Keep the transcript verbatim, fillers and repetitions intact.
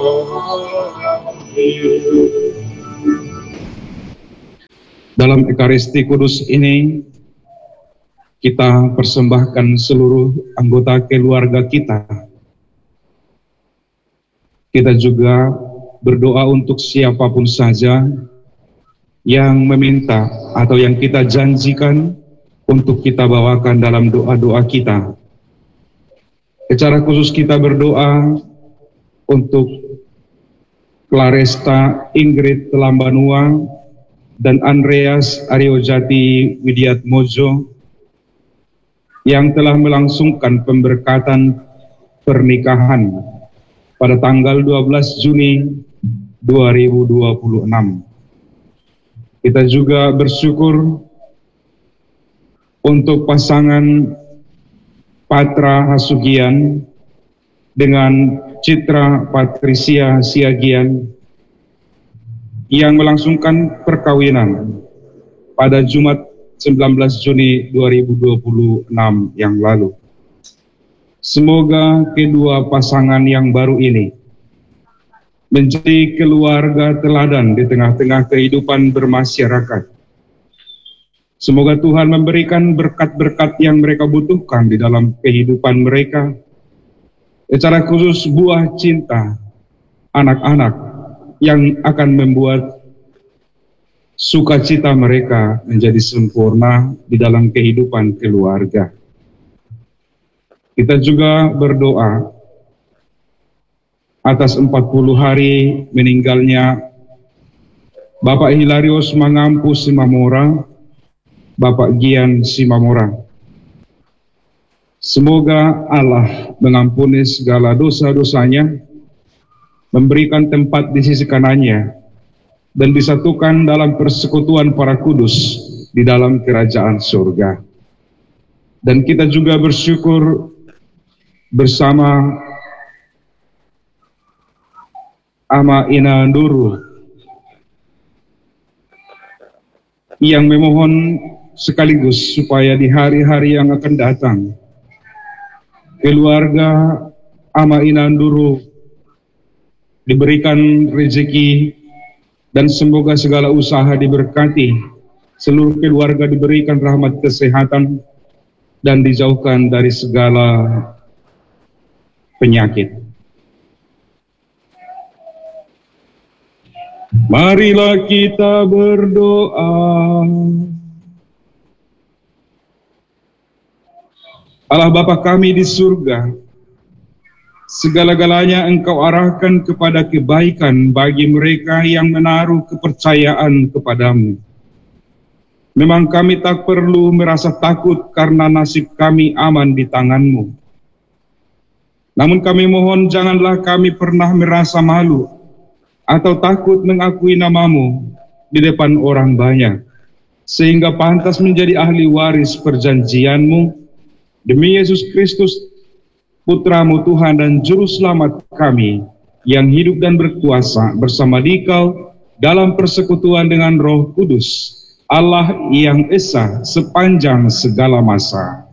Dalam Ekaristi Kudus ini, kita persembahkan seluruh anggota keluarga kita. Kita juga berdoa untuk siapapun saja yang meminta atau yang kita janjikan untuk kita bawakan dalam doa-doa kita. Secara khusus kita berdoa untuk Claresta Ingrid Lambanua dan Andreas Aryojati Widiatmojo yang telah melangsungkan pemberkatan pernikahan pada tanggal dua belas Juni dua ribu dua puluh enam. Kita juga bersyukur untuk pasangan Patra Hasugian dengan Citra Patricia Siagian yang melangsungkan perkawinan pada Jumat sembilan belas Juni dua ribu dua puluh enam yang lalu. Semoga kedua pasangan yang baru ini menjadi keluarga teladan di tengah-tengah kehidupan bermasyarakat. Semoga Tuhan memberikan berkat-berkat yang mereka butuhkan di dalam kehidupan mereka. Secara khusus buah cinta anak-anak yang akan membuat sukacita mereka menjadi sempurna di dalam kehidupan keluarga. Kita juga berdoa atas empat puluh hari meninggalnya Bapak Hilarius Mangampu Simamora, Bapak Gian Simamora. Semoga Allah mengampuni segala dosa-dosanya, memberikan tempat di sisi kanannya, dan disatukan dalam persekutuan para kudus di dalam kerajaan surga. Dan kita juga bersyukur bersama Ama Ina Nduru yang memohon sekaligus supaya di hari-hari yang akan datang keluarga Ama Ina Nduru diberikan rezeki dan semoga segala usaha diberkati, seluruh keluarga diberikan rahmat kesehatan dan dijauhkan dari segala penyakit. Marilah kita berdoa. Allah Bapa kami di surga, segala-galanya Engkau arahkan kepada kebaikan bagi mereka yang menaruh kepercayaan kepadamu. Memang kami tak perlu merasa takut karena nasib kami aman di tangan-Mu. Namun kami mohon janganlah kami pernah merasa malu atau takut mengakui nama-Mu di depan orang banyak, sehingga pantas menjadi ahli waris perjanjian-Mu. Demi Yesus Kristus, Putra-Mu Tuhan dan Juru Selamat kami, yang hidup dan berkuasa bersama Dikau dalam persekutuan dengan Roh Kudus, Allah yang Esa sepanjang segala masa.